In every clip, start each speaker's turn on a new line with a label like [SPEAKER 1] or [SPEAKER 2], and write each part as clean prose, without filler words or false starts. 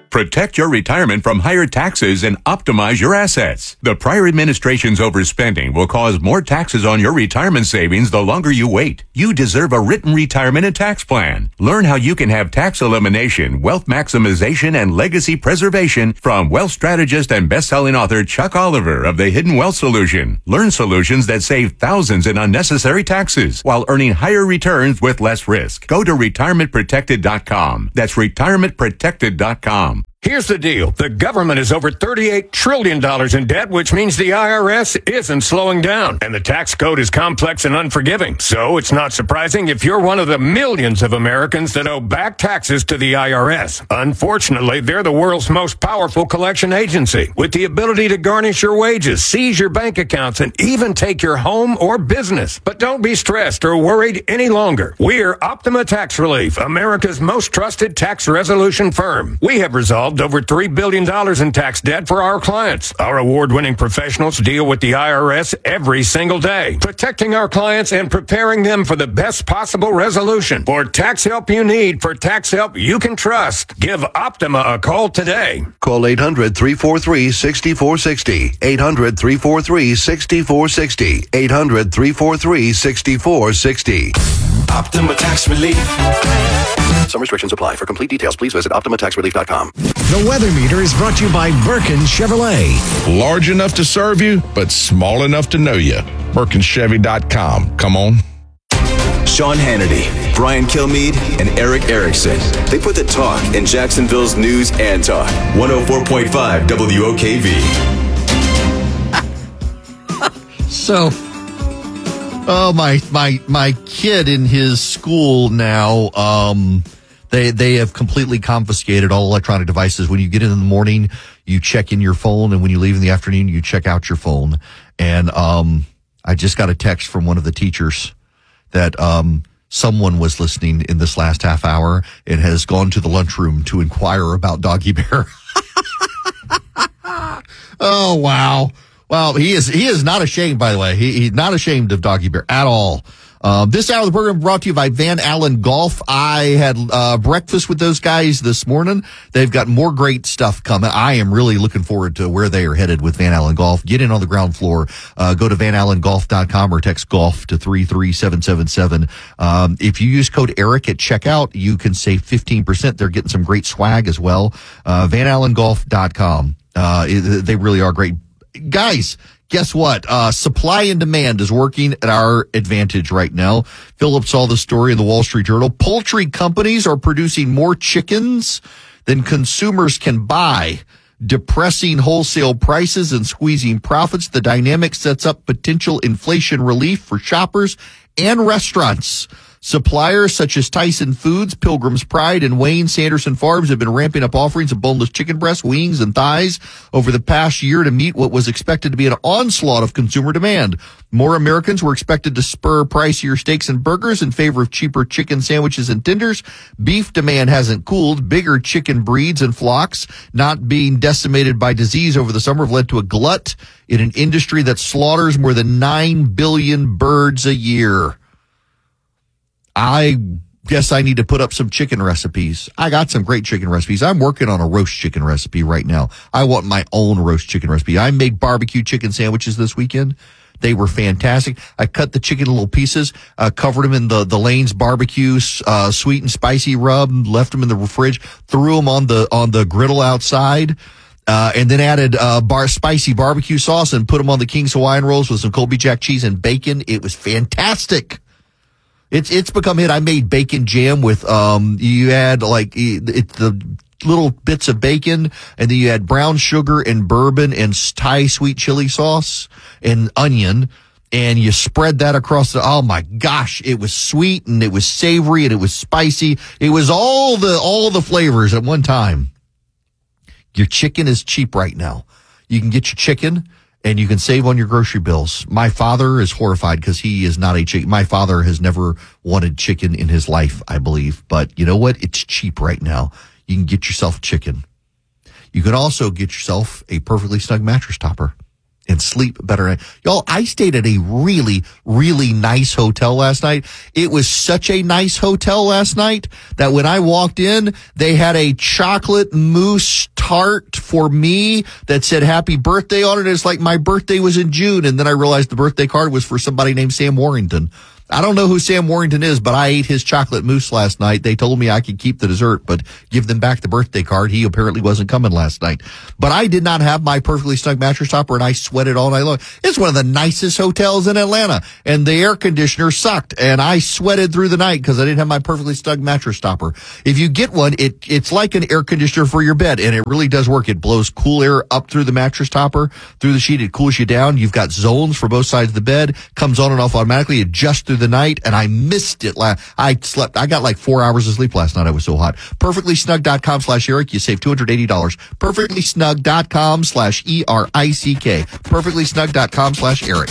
[SPEAKER 1] Protect your retirement from higher taxes and optimize your assets. The prior administration's overspending will cause more taxes on your retirement savings the longer you wait. You deserve a written retirement and tax plan. Learn how you can have tax elimination, wealth maximization, and legacy preservation from wealth strategist and best-selling author Chuck Oliver of The Hidden Wealth Solution. Learn solutions that save thousands in unnecessary taxes while earning higher returns with less risk. Go to retirementprotected.com. That's retirementprotected.com.
[SPEAKER 2] Here's the deal. The government is over $38 trillion in debt, which means the IRS isn't slowing down. And the tax code is complex and unforgiving. So it's not surprising if you're one of the millions of Americans that owe back taxes to the IRS. Unfortunately, they're the world's most powerful collection agency, with the ability to garnish your wages, seize your bank accounts, and even take your home or business. But don't be stressed or worried any longer. We're Optima Tax Relief, America's most trusted tax resolution firm. We have resolved over $3 billion in tax debt for our clients. Our award-winning professionals deal with the IRS every single day, protecting our clients and preparing them for the best possible resolution. For tax help you need, for tax help you can trust, give Optima a call today.
[SPEAKER 3] Call 800-343-6460. 800-343-6460. 800-343-6460.
[SPEAKER 4] Optima Tax Relief.
[SPEAKER 3] Some restrictions apply. For complete details, please visit OptimaTaxRelief.com.
[SPEAKER 5] The Weather Meter is brought to you by Birkin Chevrolet.
[SPEAKER 6] Large enough to serve you, but small enough to know you. BirkinChevy.com. Come on.
[SPEAKER 4] Sean Hannity, Brian Kilmeade, and Eric Erickson. They put the talk in Jacksonville's news and talk. 104.5 WOKV.
[SPEAKER 7] So, my kid in his school now, they have completely confiscated all electronic devices. When you get in the morning, you check in your phone, and when you leave in the afternoon, you check out your phone. And I just got a text from one of the teachers that someone was listening in this last half hour and has gone to the lunchroom to inquire about Doggy Bear. Oh, wow. Well, he is not ashamed, by the way. He's not ashamed of Doggy Bear at all. This hour of the program brought to you by Van Allen Golf. I had breakfast with those guys this morning. They've got more great stuff coming. I am really looking forward to where they are headed with Van Allen Golf. Get in on the ground floor. Go to vanallengolf.com or text golf to 33777. If you use code Eric at checkout, you can save 15%. They're getting some great swag as well. vanallengolf.com. They really are great. Guys, guess what? Supply and demand is working at our advantage right now. Philip saw the story in the Wall Street Journal. Poultry companies are producing more chickens than consumers can buy, depressing wholesale prices and squeezing profits. The dynamic sets up potential inflation relief for shoppers and restaurants. Suppliers such as Tyson Foods, Pilgrim's Pride, and Wayne Sanderson Farms have been ramping up offerings of boneless chicken breasts, wings, and thighs over the past year to meet what was expected to be an onslaught of consumer demand. More Americans were expected to spur pricier steaks and burgers in favor of cheaper chicken sandwiches and tenders. Beef demand hasn't cooled. Bigger chicken breeds and flocks not being decimated by disease over the summer have led to a glut in an industry that slaughters more than 9 billion birds a year. I guess I need to put up some chicken recipes. I got some great chicken recipes. I'm working on a roast chicken recipe right now. I want my own roast chicken recipe. I made barbecue chicken sandwiches this weekend. They were fantastic. I cut the chicken in little pieces, covered them in the Lane's barbecue, sweet and spicy rub, left them in the fridge, threw them on the griddle outside. And then added spicy barbecue sauce and put them on the King's Hawaiian rolls with some Colby Jack cheese and bacon. It was fantastic. It's become a hit. I made bacon jam with, you add the little bits of bacon, and then you add brown sugar and bourbon and Thai sweet chili sauce and onion, and you spread that across oh my gosh, it was sweet and it was savory and it was spicy. It was all the flavors at one time. Your chicken is cheap right now. You can get your chicken and you can save on your grocery bills. My father is horrified because he is not a chicken. My father has never wanted chicken in his life, I believe. But you know what? It's cheap right now. You can get yourself chicken. You can also get yourself a perfectly snug mattress topper. and sleep better. Y'all, I stayed at a really, really nice hotel last night. It was such a nice hotel last night that when I walked in, they had a chocolate mousse tart for me that said happy birthday on it. It's like my birthday was in June. And then I realized the birthday card was for somebody named Sam Warrington. I don't know who Sam Warrington is, but I ate his chocolate mousse last night. They told me I could keep the dessert, but give them back the birthday card. He apparently wasn't coming last night. But I did not have my Perfectly Snug mattress topper, and I sweated all night long. It's one of the nicest hotels in Atlanta, and the air conditioner sucked, and I sweated through the night because I didn't have my Perfectly Snug mattress topper. If you get one, it's like an air conditioner for your bed, and it really does work. It blows cool air up through the mattress topper, through the sheet. It cools you down. You've got zones for both sides of the bed. Comes on and off automatically. Adjusts through the night, and I missed it. I got like 4 hours of sleep last night. I was so hot. PerfectlySnug.com/Eric. You save $280. PerfectlySnug.com/ERICK. PerfectlySnug.com/Eric.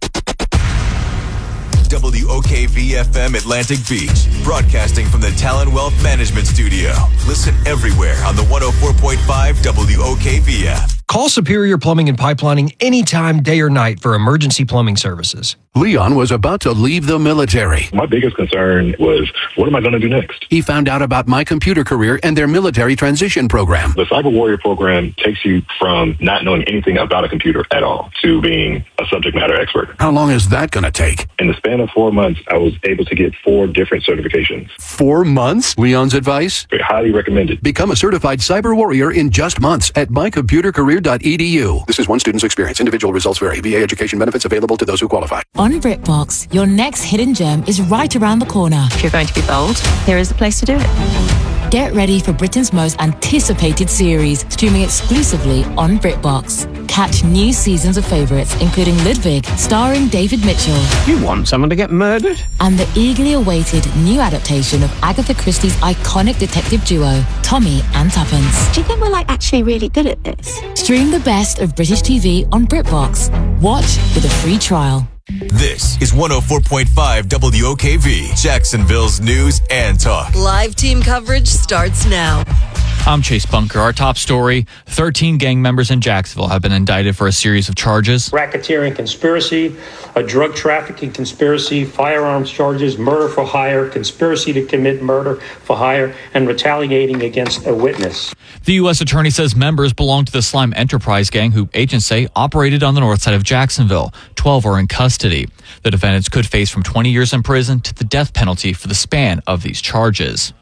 [SPEAKER 4] WOKV-FM Atlantic Beach, broadcasting from the Talon Wealth Management Studio. Listen everywhere on the 104.5 WOKV app.
[SPEAKER 8] Call Superior Plumbing and Pipelining anytime, day or night for emergency plumbing services.
[SPEAKER 9] Leon was about to leave the military.
[SPEAKER 10] My biggest concern was, what am I going to do next?
[SPEAKER 9] He found out about My Computer Career and their military transition program.
[SPEAKER 10] The Cyber Warrior program takes you from not knowing anything about a computer at all to being a subject matter expert.
[SPEAKER 9] How long is that going to take?
[SPEAKER 10] In the span of 4 months, I was able to get 4 different certifications.
[SPEAKER 9] 4 months? Leon's advice?
[SPEAKER 10] Highly recommended.
[SPEAKER 9] Become a certified cyber warrior in just months at mycomputercareer.edu.
[SPEAKER 3] This is one student's experience. Individual results vary. VA education benefits available to those who qualify.
[SPEAKER 11] On BritBox, your next hidden gem is right around the corner.
[SPEAKER 12] If you're going to be bold, here is the place to do it.
[SPEAKER 11] Get ready for Britain's most anticipated series, streaming exclusively on BritBox. Catch new seasons of favourites, including Ludwig, starring David Mitchell.
[SPEAKER 13] You want someone to get murdered?
[SPEAKER 11] And the eagerly awaited new adaptation of Agatha Christie's iconic detective duo, Tommy and Tuppence.
[SPEAKER 12] Do you think we're actually really good at this?
[SPEAKER 11] Stream the best of British TV on BritBox. Watch with a free trial.
[SPEAKER 4] This is 104.5 WOKV, Jacksonville's news and talk.
[SPEAKER 14] Live team coverage starts now.
[SPEAKER 15] I'm Chase Bunker. Our top story, 13 gang members in Jacksonville have been indicted for a series of charges.
[SPEAKER 16] Racketeering conspiracy, a drug trafficking conspiracy, firearms charges, murder for hire, conspiracy to commit murder for hire, and retaliating against a witness.
[SPEAKER 15] The U.S. Attorney says members belong to the Slime Enterprise gang, who agents say operated on the north side of Jacksonville. 12 are in custody. The defendants could face from 20 years in prison to the death penalty for the span of these charges.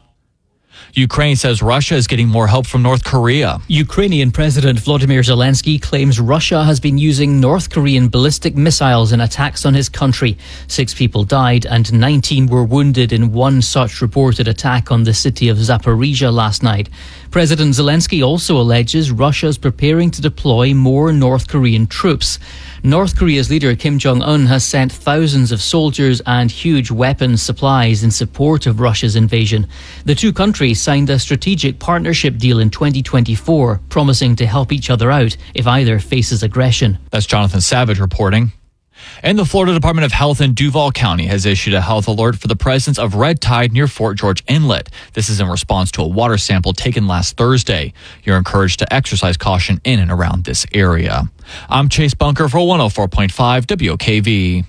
[SPEAKER 15] Ukraine says Russia is getting more help from North Korea.
[SPEAKER 17] Ukrainian President Volodymyr Zelensky claims Russia has been using North Korean ballistic missiles in attacks on his country. 6 people died and 19 were wounded in one such reported attack on the city of Zaporizhia last night. President Zelensky also alleges Russia is preparing to deploy more North Korean troops. North Korea's leader Kim Jong-un has sent thousands of soldiers and huge weapons supplies in support of Russia's invasion. The two countries signed a strategic partnership deal in 2024, promising to help each other out if either faces aggression.
[SPEAKER 15] That's Jonathan Savage reporting. And the Florida Department of Health in Duval County has issued a health alert for the presence of red tide near Fort George Inlet. This is in response to a water sample taken last Thursday. You're encouraged to exercise caution in and around this area. I'm Chase Bunker for 104.5 WOKV.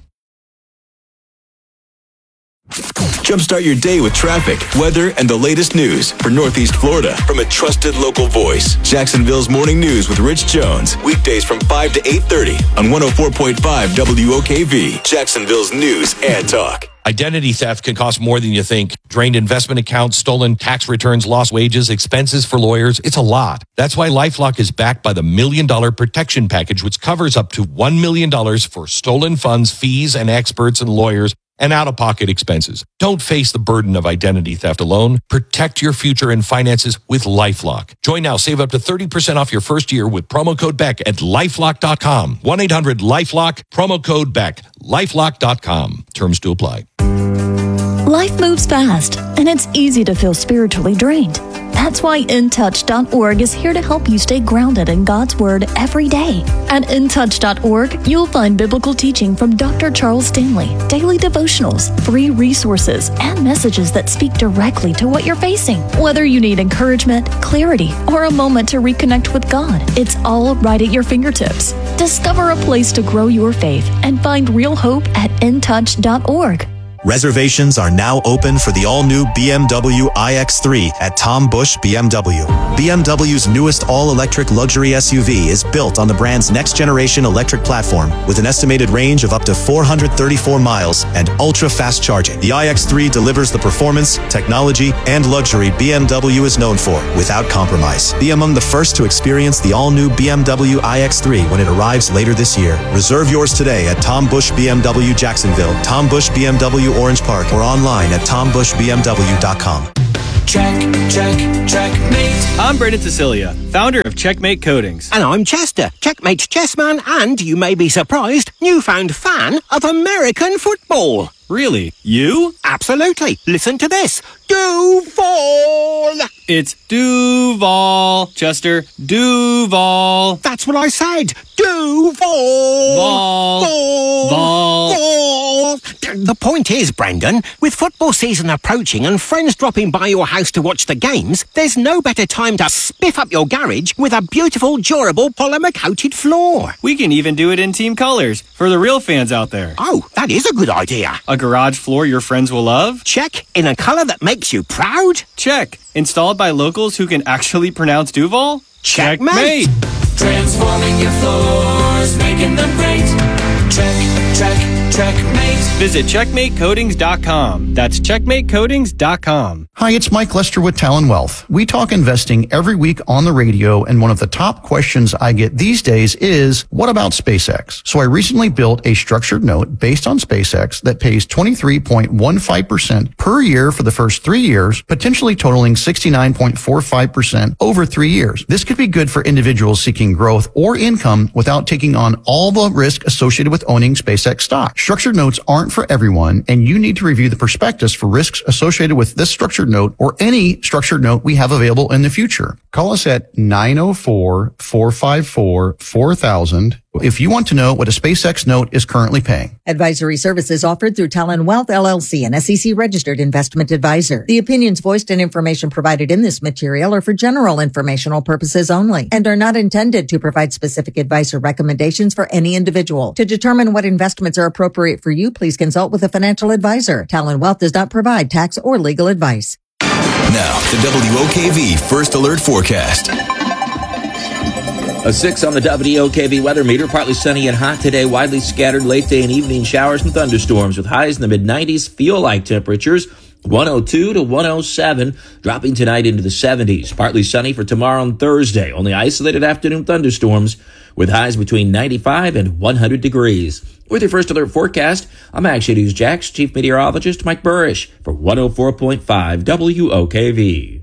[SPEAKER 4] Jumpstart your day with traffic, weather, and the latest news for Northeast Florida from a trusted local voice. Jacksonville's Morning News with Rich Jones. Weekdays from 5 to 8:30 on 104.5 WOKV. Jacksonville's news and talk.
[SPEAKER 18] Identity theft can cost more than you think. Drained investment accounts, stolen tax returns, lost wages, expenses for lawyers. It's a lot. That's why LifeLock is backed by the $1 Million Protection Package, which covers up to $1 million for stolen funds, fees, and experts and lawyers, and out-of-pocket expenses. Don't face the burden of identity theft alone. Protect your future and finances with LifeLock. Join now. Save up to 30% off your first year with promo code BECK at LifeLock.com. 1-800-LifeLock, promo code BECK. LifeLock.com. Terms to apply.
[SPEAKER 19] Life moves fast, and it's easy to feel spiritually drained. That's why InTouch.org is here to help you stay grounded in God's Word every day. At InTouch.org, you'll find biblical teaching from Dr. Charles Stanley, daily devotionals, free resources, and messages that speak directly to what you're facing. Whether you need encouragement, clarity, or a moment to reconnect with God, it's all right at your fingertips. Discover a place to grow your faith and find real hope at intouch.org.
[SPEAKER 20] Reservations are now open for the all-new BMW iX3 at Tom Busch BMW. BMW's newest all-electric luxury SUV is built on the brand's next-generation electric platform with an estimated range of up to 434 miles and ultra-fast charging. The iX3 delivers the performance, technology, and luxury BMW is known for without compromise. Be among the first to experience the all-new BMW iX3 when it arrives later this year. Reserve yours today at Tom Busch BMW Jacksonville, Tom Busch BMW Orange Park, or online at tombushbmw.com.
[SPEAKER 21] Checkmate. I'm Brendan Cecilia, founder of Checkmate Coatings.
[SPEAKER 13] And I'm Chester, Checkmate's chessman and, you may be surprised, newfound fan of American football.
[SPEAKER 21] Really? You?
[SPEAKER 13] Absolutely. Listen to this. Duval.
[SPEAKER 21] It's Duval, Chester. Duval.
[SPEAKER 13] That's what I said. Duval. Vol. The point is, Brendan, with football season approaching and friends dropping by your house to watch the games, there's no better time to spiff up your garage with a beautiful, durable, polymer-coated floor.
[SPEAKER 21] We can even do it in team colors for the real fans out there.
[SPEAKER 13] Oh, that is a good idea.
[SPEAKER 21] A garage floor your friends will love?
[SPEAKER 13] Check. In a color that makes you proud?
[SPEAKER 21] Check. Installed by locals who can actually pronounce Duval?
[SPEAKER 13] Checkmate.
[SPEAKER 22] Transforming your floors, making them great. Checkmate.
[SPEAKER 21] Visit checkmatecoatings.com. That's checkmatecoatings.com.
[SPEAKER 23] Hi, it's Mike Lester with Talon Wealth. We talk investing every week on the radio, and one of the top questions I get these days is, what about SpaceX? So I recently built a structured note based on SpaceX that pays 23.15% per year for the first 3 years, potentially totaling 69.45% over 3 years. This could be good for individuals seeking growth or income without taking on all the risk associated with owning SpaceX stock. Structured notes aren't for everyone, and you need to review the prospectus for risks associated with this structured note or any structured note we have available in the future. Call us at 904-454-4000 if you want to know what a SpaceX note is currently paying.
[SPEAKER 24] Advisory services offered through Talon Wealth LLC, an SEC registered investment advisor. The opinions voiced and information provided in this material are for general informational purposes only and are not intended to provide specific advice or recommendations for any individual. To determine what investments are appropriate for you, please consult with a financial advisor. Talon Wealth does not provide tax or legal advice.
[SPEAKER 4] Now, the WOKV First Alert Forecast.
[SPEAKER 25] A 6 on the WOKV weather meter. Partly sunny and hot today. Widely scattered late day and evening showers and thunderstorms with highs in the mid-90s. Feel-like temperatures 102 to 107. Dropping tonight into the 70s. Partly sunny for tomorrow and Thursday. Only isolated afternoon thunderstorms with highs between 95 and 100 degrees. With your First Alert forecast, I'm Action News Jack's Chief Meteorologist Mike Burrish for 104.5 WOKV.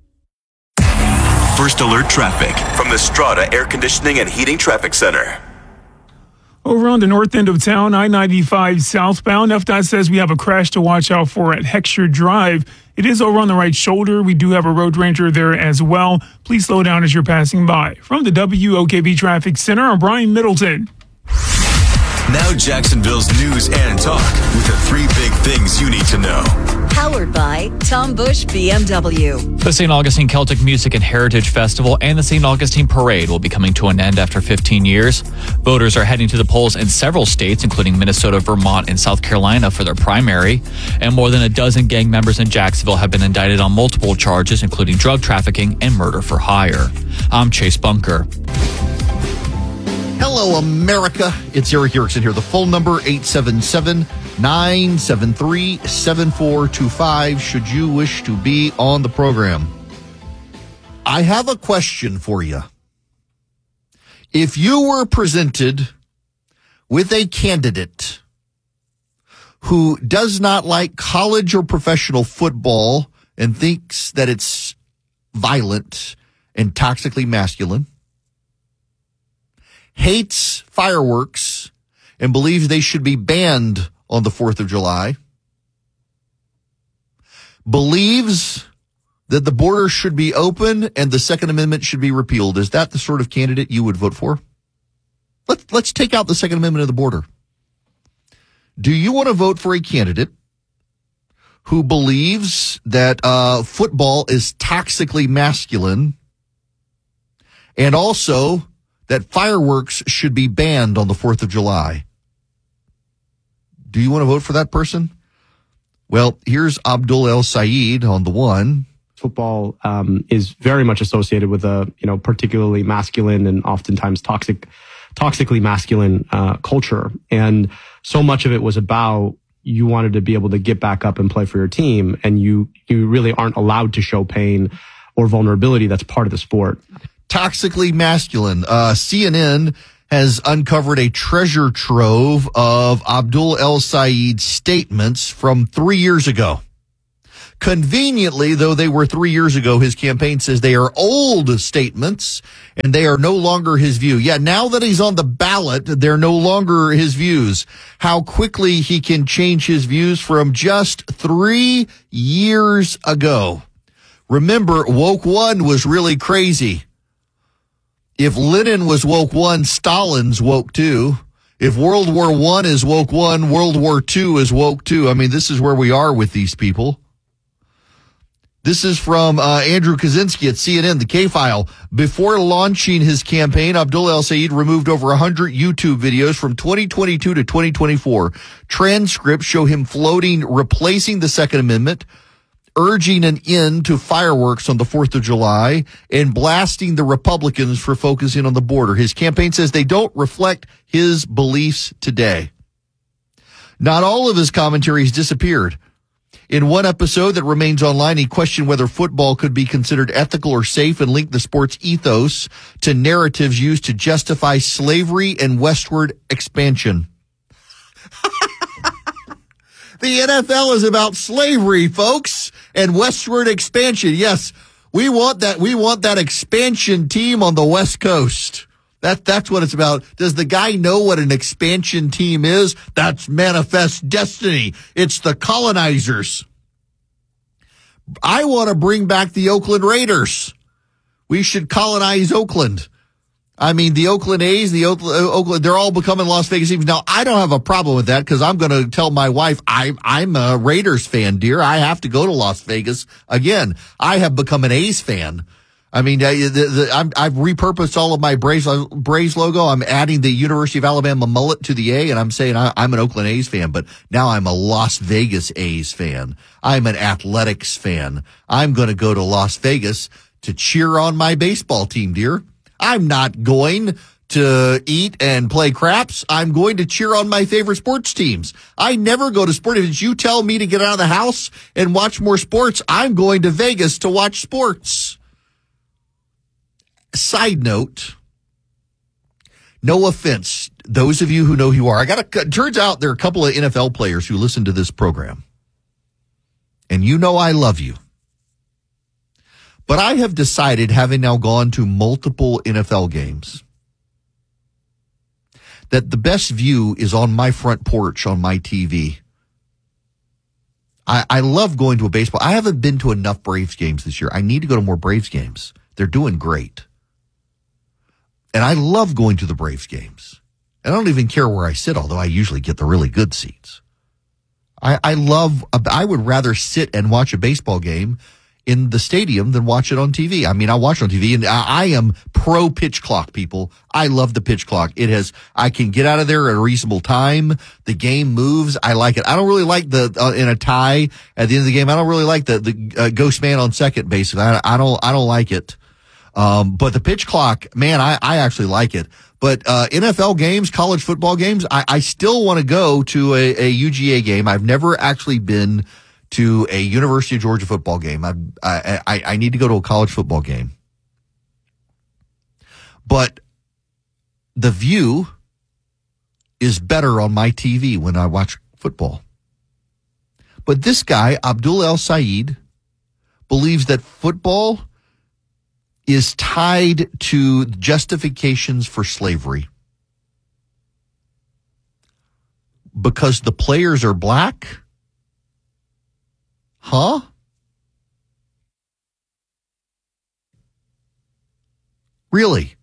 [SPEAKER 4] First Alert traffic from the Strata Air Conditioning and Heating Traffic Center.
[SPEAKER 26] Over on the north end of town, I-95 southbound, FDOT says we have a crash to watch out for at Heckscher Drive. It is over on the right shoulder. We do have a road ranger there as well. Please slow down as you're passing by. From the WOKV Traffic Center, I'm Brian Middleton.
[SPEAKER 4] Now Jacksonville's news and talk with the 3 big things you need to know.
[SPEAKER 14] Powered by Tom Busch BMW.
[SPEAKER 15] The St. Augustine Celtic Music and Heritage Festival and the St. Augustine Parade will be coming to an end after 15 years. Voters are heading to the polls in several states, including Minnesota, Vermont, and South Carolina for their primary. And more than a dozen gang members in Jacksonville have been indicted on multiple charges, including drug trafficking and murder for hire. I'm Chase Bunker.
[SPEAKER 7] Hello, America. It's Eric Erickson here. The phone number, 877-973-7425, should you wish to be on the program. I have a question for you. If you were presented with a candidate who does not like college or professional football and thinks that it's violent and toxically masculine, hates fireworks and believes they should be banned on the 4th of July, believes that the border should be open and the Second Amendment should be repealed, is that the sort of candidate you would vote for? Let's take out the Second Amendment of the border. Do you want to vote for a candidate who believes that football is toxically masculine and also that fireworks should be banned on the 4th of July. Do you want to vote for that person? Well, here's Abdul El Sayed on the one.
[SPEAKER 1] Football is very much associated with a particularly masculine and oftentimes toxically masculine culture, and so much of it was about you wanted to be able to get back up and play for your team, and you really aren't allowed to show pain or vulnerability. That's part of the sport.
[SPEAKER 7] Toxically masculine. CNN has uncovered a treasure trove of Abdul El Sayed's statements from 3 years ago. Conveniently, though they were 3 years ago, his campaign says they are old statements and they are no longer his view. Yeah, now that he's on the ballot, they're no longer his views. How quickly he can change his views from just 3 years ago. Remember, woke one was really crazy. If Lenin was woke one, Stalin's woke two. If World War I is woke one, World War II is woke two. I mean, this is where we are with these people. This is from Andrew Kaczynski at CNN, the K-File. Before launching his campaign, Abdul El Sayed removed over 100 YouTube videos from 2022 to 2024. Transcripts show him floating, replacing the Second Amendment, urging an end to fireworks on the 4th of July, and blasting the Republicans for focusing on the border. His campaign says they don't reflect his beliefs today. Not all of his commentaries disappeared. In one episode that remains online, he questioned whether football could be considered ethical or safe and linked the sport's ethos to narratives used to justify slavery and westward expansion. The NFL is about slavery, folks, and westward expansion. Yes, we want that expansion team on the West Coast. That's what it's about. Does the guy know what an expansion team is? That's Manifest Destiny. It's the colonizers. I want to bring back the Oakland Raiders. We should colonize Oakland. I mean, the Oakland A's, the Oakland, they're all becoming Las Vegas teams. Now, I don't have a problem with that because I'm going to tell my wife I'm a Raiders fan, dear. I have to go to Las Vegas again. I have become an A's fan. I mean, I've repurposed all of my Braves logo. I'm adding the University of Alabama mullet to the A, and I'm saying I'm an Oakland A's fan, but now I'm a Las Vegas A's fan. I'm an athletics fan. I'm going to go to Las Vegas to cheer on my baseball team, dear. I'm not going to eat and play craps. I'm going to cheer on my favorite sports teams. I never go to sport events. You tell me to get out of the house and watch more sports, I'm going to Vegas to watch sports. Side note, no offense, those of you who know who you are. Turns out there are a couple of NFL players who listen to this program. And you know I love you. But I have decided, having now gone to multiple NFL games, that the best view is on my front porch on my TV. I love going to a baseball. I haven't been to enough Braves games this year. I need to go to more Braves games. They're doing great. And I love going to the Braves games. I don't even care where I sit, although I usually get the really good seats. I would rather sit and watch a baseball game in the stadium than watch it on TV. I mean, I watch it on TV, and I am pro pitch clock, people. I love the pitch clock. I can get out of there at a reasonable time. The game moves. I like it. I don't really like in a tie at the end of the game. I don't really like the ghost man on second base. I don't like it. But the pitch clock, man, I actually like it. But NFL games, college football games, I still want to go to a UGA game. I've never actually been to a University of Georgia football game. I need to go to a college football game. But the view is better on my TV when I watch football. But this guy, Abdul El Sayed, believes that football is tied to justifications for slavery because the players are black? Huh? Really?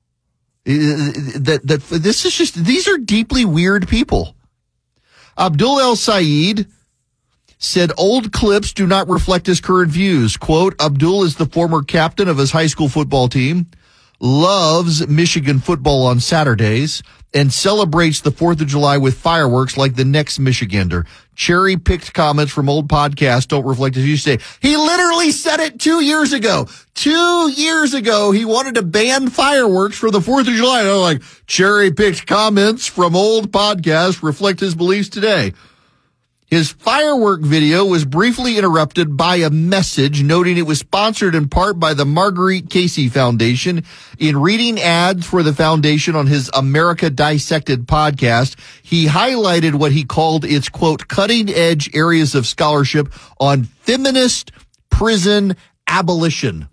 [SPEAKER 7] These are deeply weird people. Abdul El Sayed said old clips do not reflect his current views. Quote, Abdul is the former captain of his high school football team, loves Michigan football on Saturdays and celebrates the 4th of July with fireworks like the next Michigander. Cherry-picked comments from old podcasts don't reflect as you say. He literally said it 2 years ago. 2 years ago, he wanted to ban fireworks for the 4th of July. And I'm like, cherry-picked comments from old podcasts reflect his beliefs today. His firework video was briefly interrupted by a message noting it was sponsored in part by the Marguerite Casey Foundation. In reading ads for the foundation on his America Dissected podcast, he highlighted what he called its, quote, cutting-edge areas of scholarship on feminist prison abolition.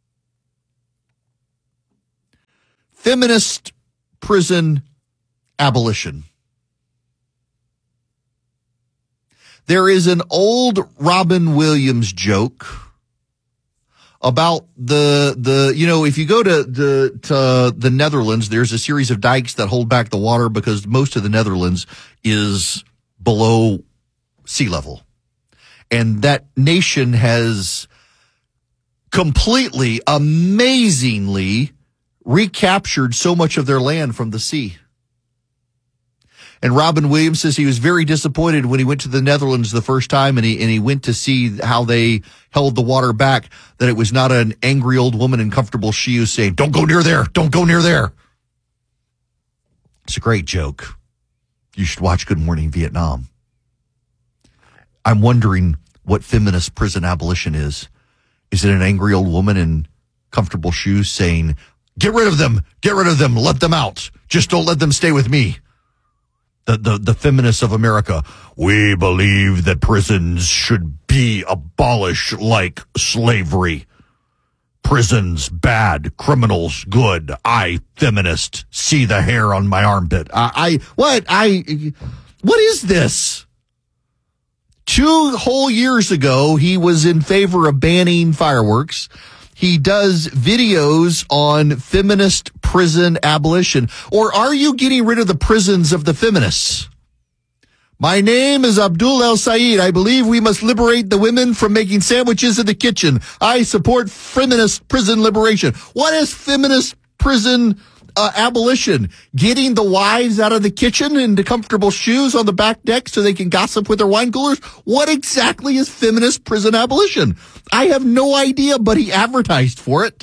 [SPEAKER 7] Feminist prison abolition. There is an old Robin Williams joke about if you go to the Netherlands, there's a series of dikes that hold back the water because most of the Netherlands is below sea level. And that nation has completely, amazingly recaptured so much of their land from the sea. And Robin Williams says he was very disappointed when he went to the Netherlands the first time and he went to see how they held the water back, that it was not an angry old woman in comfortable shoes saying, don't go near there, don't go near there. It's a great joke. You should watch Good Morning Vietnam. I'm wondering what feminist prison abolition is. Is it an angry old woman in comfortable shoes saying, get rid of them, let them out, just don't let them stay with me? The feminists of America, we believe that prisons should be abolished like slavery. Prisons bad, criminals good. I, feminist, see the hair on my armpit. What is this? 2 whole years ago, he was in favor of banning fireworks. He does videos on feminist prison abolition. Or are you getting rid of the prisons of the feminists? My name is Abdul El Sayed. I believe we must liberate the women from making sandwiches in the kitchen. I support feminist prison liberation. What is feminist prison abolition? Getting the wives out of the kitchen into comfortable shoes on the back deck so they can gossip with their wine coolers? What exactly is feminist prison abolition? I have no idea, but he advertised for it.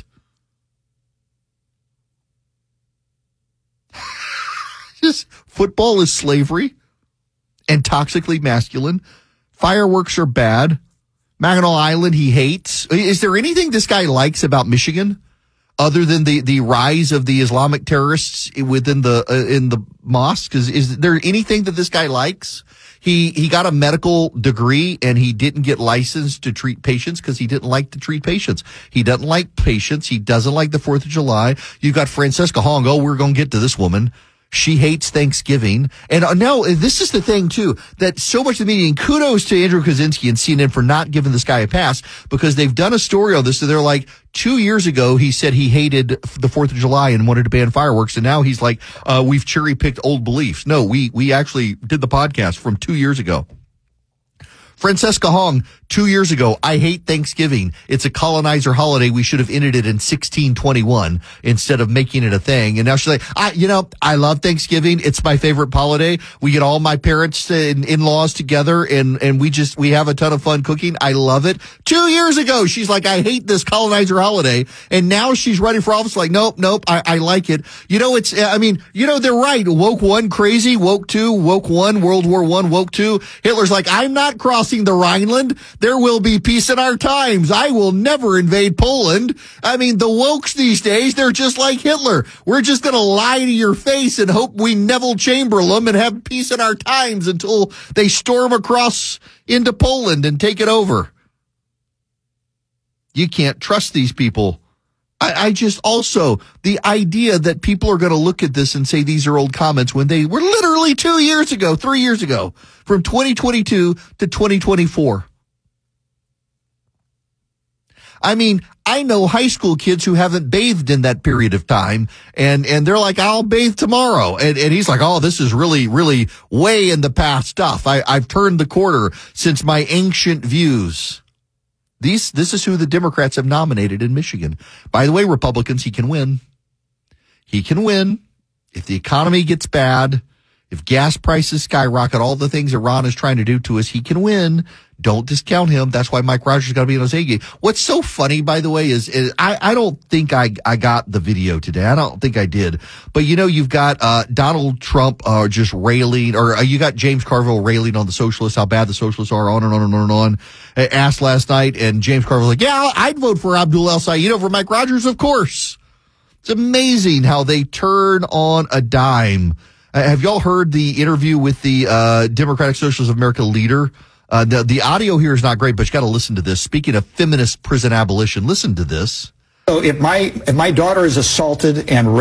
[SPEAKER 7] Just football is slavery and toxically masculine. Fireworks are bad. Mackinac Island he hates. Is there anything this guy likes about Michigan other than the rise of the Islamic terrorists within in the mosque? Is there anything that this guy likes? He got a medical degree and he didn't get licensed to treat patients because he didn't like to treat patients. He doesn't like patients. He doesn't like the 4th of July. You've got Francesca Hong. Oh, we're going to get to this woman. She hates Thanksgiving. And now this is the thing, too, that so much of the media, and kudos to Andrew Kaczynski and CNN for not giving this guy a pass, because they've done a story on this. So they're like, 2 years ago, he said he hated the 4th of July and wanted to ban fireworks. And now he's like, we've cherry-picked old beliefs. No, we actually did the podcast from 2 years ago. Francesca Hong, 2 years ago, I hate Thanksgiving. It's a colonizer holiday. We should have ended it in 1621 instead of making it a thing. And now she's like, I love Thanksgiving. It's my favorite holiday. We get all my parents and in-laws together and we have a ton of fun cooking. I love it. 2 years ago, she's like, I hate this colonizer holiday. And now she's running for office like, nope, I like it. They're right. Woke 1, crazy. Woke 2, woke 1, World War I, woke 2. Hitler's like, I'm not crossing the Rhineland. There will be peace in our times. I will never invade Poland. I mean, the wokes these days, they're just like Hitler. We're just going to lie to your face and hope we Neville Chamberlain and have peace in our times until they storm across into Poland and take it over. You can't trust these people. I just also, the idea that people are going to look at this and say these are old comments when they were literally 2 years ago, 3 years ago, from 2022 to 2024. I mean, I know high school kids who haven't bathed in that period of time, and they're like, I'll bathe tomorrow. And he's like, oh, this is really, really way in the past stuff. I've turned the corner since my ancient views. This is who the Democrats have nominated in Michigan. By the way, Republicans, he can win. He can win if the economy gets bad, if gas prices skyrocket, all the things Iran is trying to do to us. He can win. Don't discount him. That's why Mike Rogers got to be in his A game. What's so funny, by the way, is I don't think I got the video today. I don't think I did. But, you've got Donald Trump just railing, or you got James Carville railing on the socialists, how bad the socialists are, on and on and on and on. Asked last night, and James Carville was like, yeah, I'd vote for Abdul El-Sayed over Mike Rogers, of course. It's amazing how they turn on a dime. Have y'all heard the interview with the Democratic Socialists of America leader? The audio here is not great, but you got to listen to this. Speaking of feminist prison abolition, listen to this.
[SPEAKER 2] So if my daughter is assaulted and